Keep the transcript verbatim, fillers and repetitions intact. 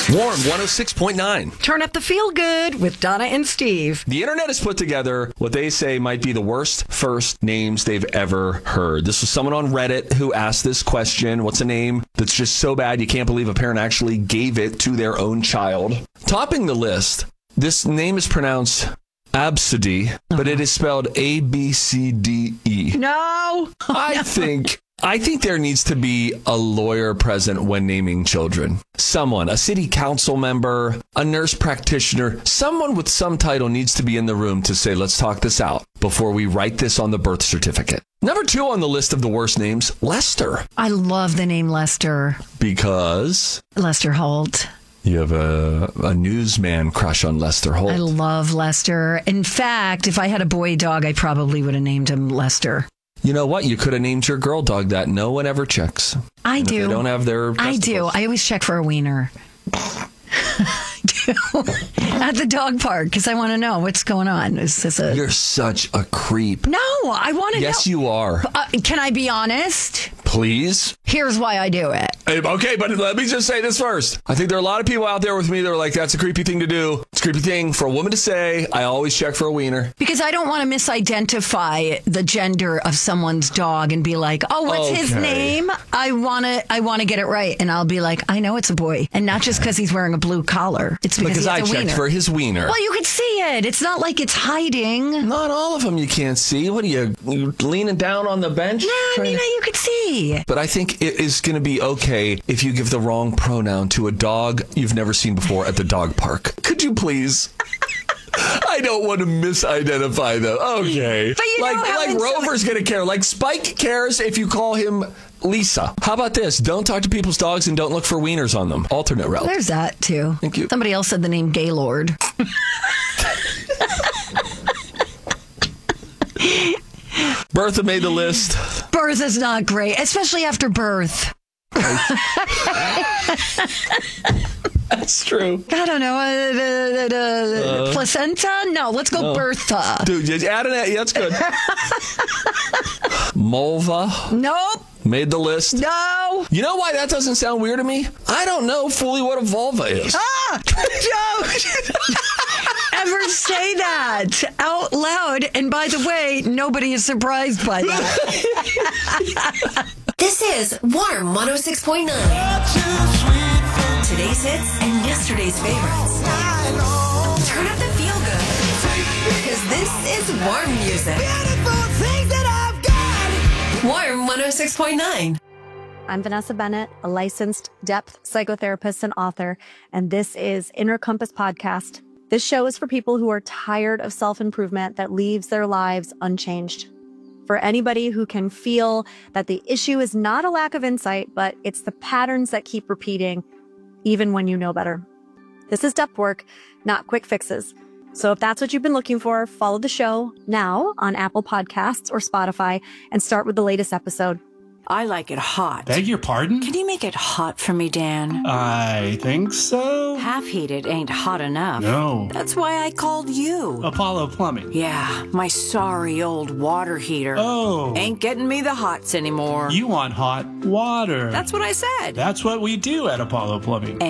Warm one oh six point nine. Turn up the feel good with Donna and Steve. The internet has put together what they say might be the worst first names they've ever heard. This was someone on Reddit who asked this question. What's a name that's just so bad you can't believe a parent actually gave it to their own child? Topping the list, this name is pronounced Absidy, uh-huh. but it is spelled A B C D E. No. I think... I think there needs to be a lawyer present when naming children. Someone, a city council member, a nurse practitioner, someone with some title needs to be in the room to say, let's talk this out before we write this on the birth certificate. Number two on the list of the worst names, Lester. I love the name Lester. Because? Lester Holt. You have a, a newsman crush on Lester Holt. I love Lester. In fact, if I had a boy dog, I probably would have named him Lester. You know what? You could have named your girl dog that. No one ever checks. I and do. They don't have their testicles. I do. I always check for a wiener. At the dog park, because I want to know what's going on. Is this a... You're such a creep. No, I want to know. Yes, you are. Uh, can I be honest? Please? Here's why I do it. Okay, but let me just say this first. I think there are a lot of people out there with me that are like, that's a creepy thing to do. It's a creepy thing for a woman to say. I always check for a wiener. Because I don't want to misidentify the gender of someone's dog and be like, oh, what's okay. his name? I want to I want to get it right. And I'll be like, I know it's a boy. And not just because he's wearing a blue collar. It's because, because he I has a checked wiener. for his wiener. Well, you can see it. It's not like it's hiding. Not all of them you can't see. What are you, you leaning down on the bench? No, I mean, to... you could see. But I think it is going to be okay if you give the wrong pronoun to a dog you've never seen before at the dog park. Could you please? I don't want to misidentify them. Okay. But you like know how like Rover's going to care. Like Spike cares if you call him Lisa. How about this? Don't talk to people's dogs and don't look for wieners on them. Alternate route. There's that, too. Thank you. Somebody else said the name Gaylord. Bertha made the list. Birth is not great, especially after birth. That's true. I don't know. Uh, the, the, uh, placenta? No, let's go no. Bertha. Dude, just add an A. That's good. Mulva. Nope. Made the list. No. You know why that doesn't sound weird to me? I don't know fully what a vulva is. Ah! Don't ever say that out loud. And by the way, nobody is surprised by that. This is Warm one oh six point nine. Today's hits and yesterday's favorites. Turn up the feel good. Because this is Warm music. Warm one oh six point nine. I'm Vanessa Bennett, a licensed depth psychotherapist and author, and this is Inner Compass Podcast. This show is for people who are tired of self-improvement that leaves their lives unchanged. For anybody who can feel that the issue is not a lack of insight, but it's the patterns that keep repeating, even when you know better. This is depth work, not quick fixes. So if that's what you've been looking for, follow the show now on Apple Podcasts or Spotify and start with the latest episode. I like it hot. Beg your pardon? Can you make it hot for me, Dan? I think so. Half heated ain't hot enough. No. That's why I called you. Apollo Plumbing. Yeah, my sorry old water heater. Oh. Ain't getting me the hots anymore. You want hot water. That's what I said. That's what we do at Apollo Plumbing.